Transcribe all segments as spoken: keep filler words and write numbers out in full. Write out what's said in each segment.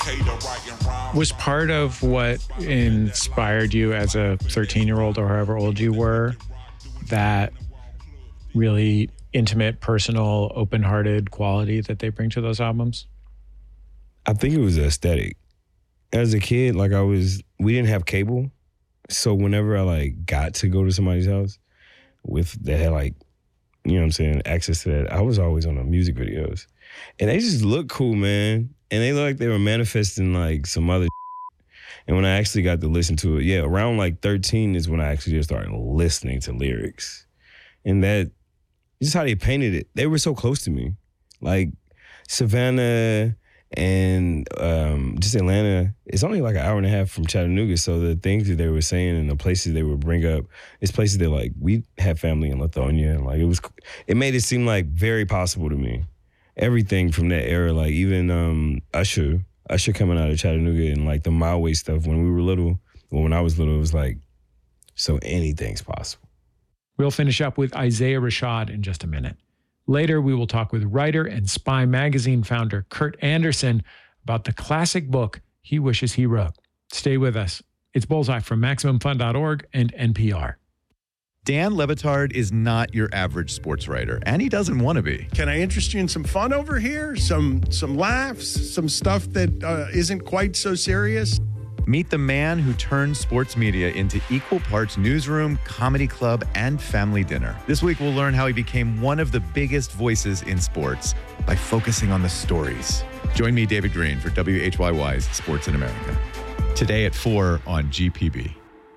Was part of what inspired you as a thirteen-year-old or however old you were that really intimate, personal, open-hearted quality that they bring to those albums? I think it was the aesthetic. As a kid, like I was, we didn't have cable. So whenever I like got to go to somebody's house with that had like, you know what I'm saying, access to that, I was always on the music videos. And they just looked cool, man. And they looked like they were manifesting like some other shit. And when I actually got to listen to it, yeah, around like thirteen is when I actually just started listening to lyrics. And that, just how they painted it, they were so close to me. Like Savannah and um, just Atlanta, it's only like an hour and a half from Chattanooga. So the things that they were saying and the places they would bring up, it's places that like, we have family in Lithonia. And like, it was, it made it seem like very possible to me. Everything from that era, like even um, Usher, Usher coming out of Chattanooga and like the My Way stuff when we were little, well, when I was little, it was like, so anything's possible. We'll finish up with Isaiah Rashad in just a minute. Later, we will talk with writer and Spy Magazine founder Kurt Anderson about the classic book he wishes he wrote. Stay with us. It's Bullseye from Maximum Fun dot org and N P R. Dan Le Batard is not your average sports writer, and he doesn't want to be. Can I interest you in some fun over here? Some some laughs, some stuff that uh, isn't quite so serious? Meet the man who turned sports media into equal parts newsroom, comedy club, and family dinner. This week, we'll learn how he became one of the biggest voices in sports by focusing on the stories. Join me, David Green, for W H Y Y's Sports in America. Today at four on G P B.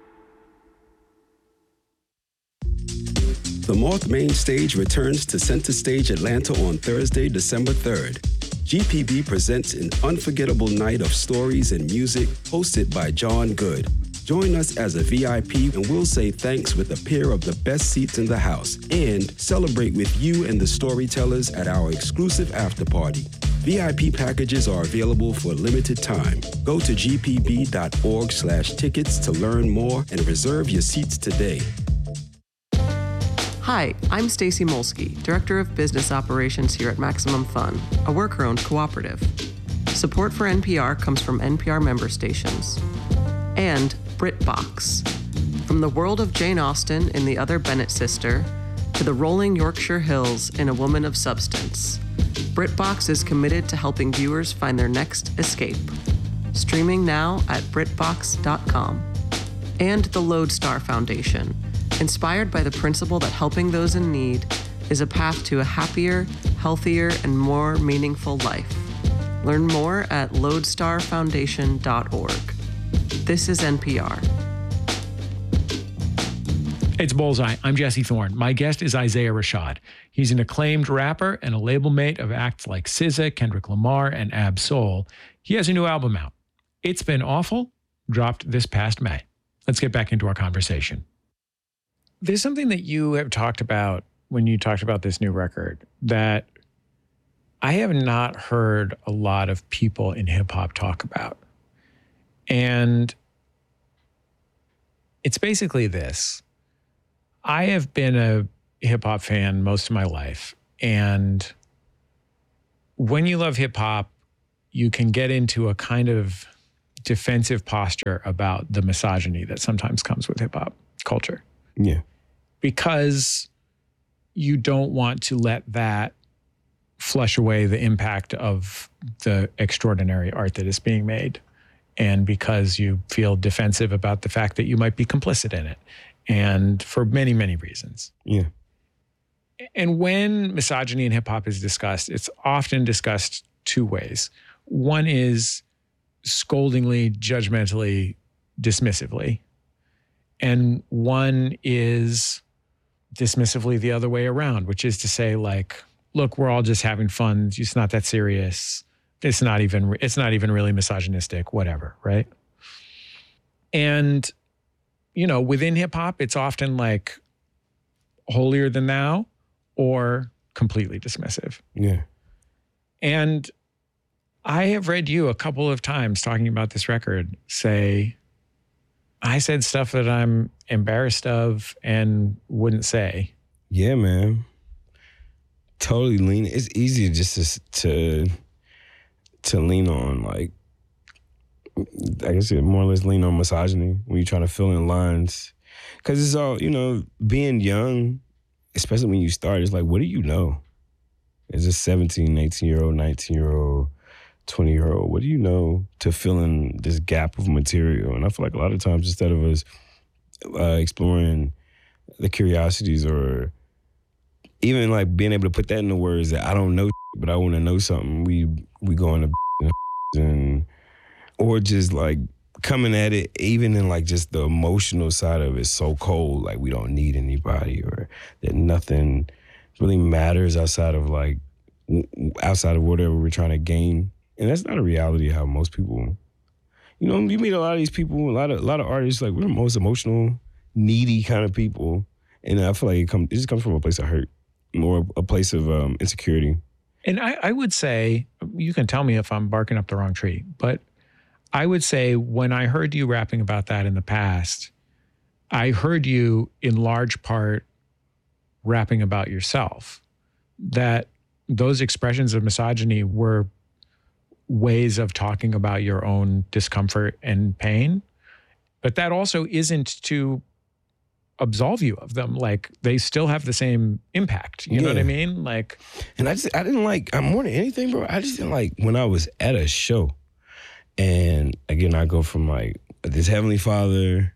The Moth Main Stage returns to Center Stage Atlanta on Thursday, December third. G P B presents an unforgettable night of stories and music hosted by John Good. Join us as a V I P and we'll say thanks with a pair of the best seats in the house and celebrate with you and the storytellers at our exclusive after party. V I P packages are available for a limited time. Go to g p b dot org slash tickets to learn more and reserve your seats today. Hi, I'm Stacey Molsky, Director of Business Operations here at Maximum Fun, a worker-owned cooperative. Support for N P R comes from N P R member stations. And BritBox. From the world of Jane Austen in The Other Bennett Sister to the rolling Yorkshire Hills in A Woman of Substance, BritBox is committed to helping viewers find their next escape. Streaming now at brit box dot com. And the Lodestar Foundation, inspired by the principle that helping those in need is a path to a happier, healthier, and more meaningful life. Learn more at lodestar foundation dot org. This is N P R. It's Bullseye. I'm Jesse Thorne. My guest is Isaiah Rashad. He's an acclaimed rapper and a label mate of acts like S Z A, Kendrick Lamar, and Ab-Soul. He has a new album out. It's Been Awful, dropped this past May. Let's get back into our conversation. There's something that you have talked about when you talked about this new record that I have not heard a lot of people in hip hop talk about. And it's basically this. I have been a hip hop fan most of my life. And when you love hip hop, you can get into a kind of defensive posture about the misogyny that sometimes comes with hip hop culture. Yeah. Because you don't want to let that flush away the impact of the extraordinary art that is being made. And because you feel defensive about the fact that you might be complicit in it. And for many, many reasons. Yeah. And when misogyny in hip hop is discussed, it's often discussed two ways. One is scoldingly, judgmentally, dismissively. And one is dismissively the other way around, which is to say, like, look, we're all just having fun. It's not that serious. It's not even, it's not even really misogynistic, whatever, right? And, you know, within hip hop, it's often like holier than thou or completely dismissive. Yeah. And I have read you a couple of times talking about this record say, I said stuff that I'm embarrassed of and wouldn't say. Yeah, man. Totally lean. It's easy just to, to, to lean on like I guess it more or less lean on misogyny when you're trying to fill in lines. Because it's all, you know, being young, especially when you start, it's like, what do you know? As a seventeen, eighteen-year-old, nineteen-year-old, twenty-year-old, what do you know to fill in this gap of material? And I feel like a lot of times, instead of us uh, exploring the curiosities or even like being able to put that into words that I don't know, but I want to know something, we we go into and or just like coming at it, even in like just the emotional side of it, so cold, like we don't need anybody or that nothing really matters outside of like outside of whatever we're trying to gain. And that's not a reality of how most people, you know, you meet a lot of these people, a lot of a lot of artists, like we're the most emotional, needy kind of people. And I feel like it, come, it just comes from a place of hurt, more a place of um, insecurity. And I, I would say, you can tell me if I'm barking up the wrong tree, but I would say when I heard you rapping about that in the past, I heard you in large part rapping about yourself, that those expressions of misogyny were ways of talking about your own discomfort and pain. But that also isn't to absolve you of them. Like, they still have the same impact. You yeah. know what I mean? Like, and I just, I didn't like, I'm more than anything, bro, I just didn't like when I was at a show. And again, I go from like this Heavenly Father,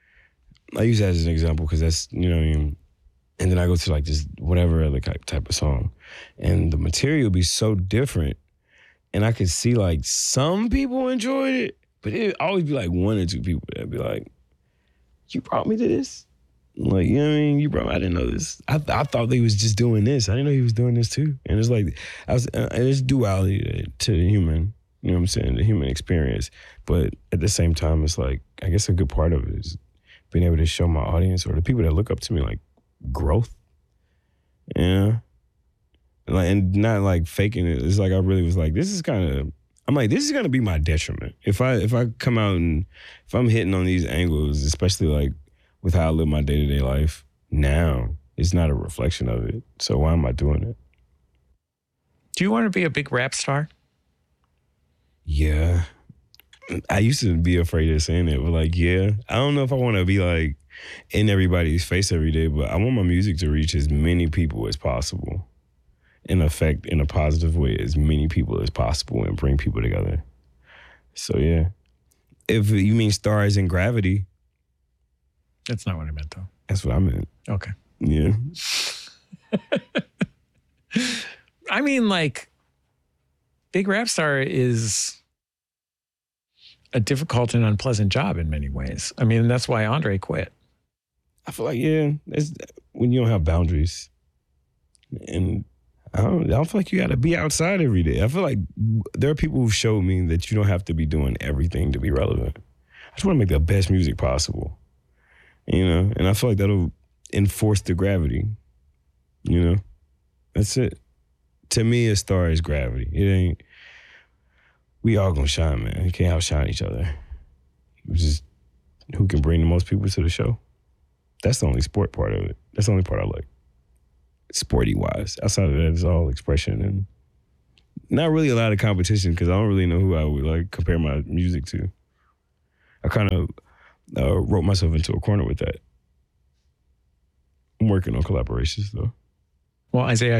I use that as an example because that's, you know what I mean? And then I go to like this whatever other type of song. And the material be so different. And I could see like some people enjoyed it, but it'd always be like one or two people that'd be like, you brought me to this? Like, you know what I mean? You brought me, I didn't know this. I, I thought they was just doing this. I didn't know he was doing this too. And it's like, I was, uh, there's duality to the human, you know what I'm saying? The human experience. But at the same time, it's like, I guess a good part of it is being able to show my audience or the people that look up to me like growth. Yeah. Like, and not like faking it. It's like I really was like, this is kind of, I'm like, this is gonna be my detriment. If I if I come out and if I'm hitting on these angles, especially like with how I live my day-to-day life now, it's not a reflection of it. So why am I doing it? Do you want to be a big rap star? Yeah. I used to be afraid of saying it, but like, yeah. I don't know if I want to be like in everybody's face every day, but I want my music to reach as many people as possible and affect in a positive way as many people as possible and bring people together. So yeah. If you mean stars in gravity. That's not what I meant though. That's what I meant. Okay. Yeah. I mean, like, big rap star is a difficult and unpleasant job in many ways. I mean, that's why Andre quit. I feel like, yeah, it's when you don't have boundaries. And I don't, I don't feel like you got to be outside every day. I feel like there are people who've showed me that you don't have to be doing everything to be relevant. I just want to make the best music possible, you know? And I feel like that'll enforce the gravity, you know? That's it. To me, a star is gravity. It ain't, we all gonna shine, man. You can't outshine each other. It's just who can bring the most people to the show. That's the only sport part of it. That's the only part I like. Sporty wise. Outside of that, it's all expression and not really a lot of competition because I don't really know who I would like compare my music to. I kind of uh, wrote myself into a corner with that. I'm working on collaborations though. Well, Isaiah,